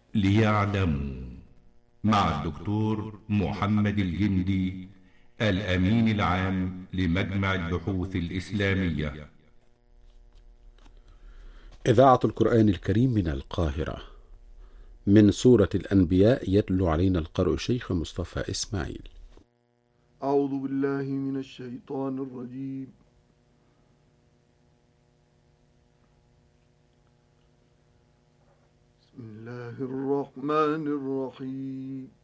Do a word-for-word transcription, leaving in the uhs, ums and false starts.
ليعلموا، مع الدكتور محمد الجندي، الأمين العام لمجمع البحوث الإسلامية. إذاعة القرآن الكريم من القاهرة، من سورة الأنبياء، يتلو علينا القارئ الشيخ مصطفى إسماعيل. أعوذ بالله من الشيطان الرجيم. بسم الله الرحمن الرحيم.